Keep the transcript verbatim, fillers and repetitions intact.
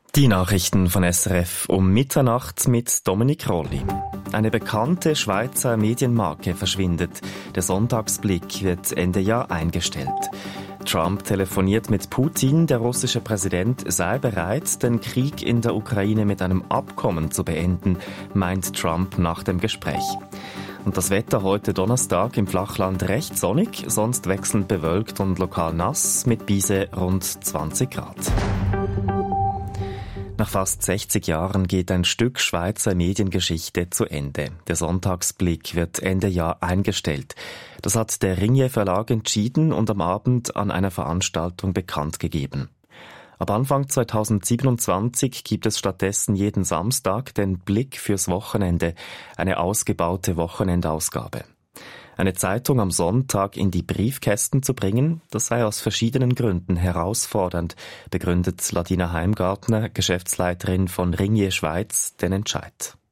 Die Nachrichten von S R F um Mitternacht mit Dominik Rolli. Eine bekannte Schweizer Medienmarke verschwindet. Der Sonntagsblick wird Ende Jahr eingestellt. Trump telefoniert mit Putin. Der russische Präsident sei bereit, den Krieg in der Ukraine mit einem Abkommen zu beenden, meint Trump nach dem Gespräch. Und das Wetter heute Donnerstag im Flachland recht sonnig, sonst wechselnd bewölkt und lokal nass mit Biese rund zwanzig Grad. Nach fast sechzig Jahren geht ein Stück Schweizer Mediengeschichte zu Ende. Der Sonntagsblick wird Ende Jahr eingestellt. Das hat der Ringier Verlag entschieden und am Abend an einer Veranstaltung bekannt gegeben. Ab Anfang zweitausendsiebenundzwanzig gibt es stattdessen jeden Samstag den Blick fürs Wochenende, eine ausgebaute Wochenendausgabe. Eine Zeitung am Sonntag in die Briefkästen zu bringen, das sei aus verschiedenen Gründen herausfordernd, begründet Ladina Heimgartner, Geschäftsleiterin von Ringier Schweiz, den Entscheid.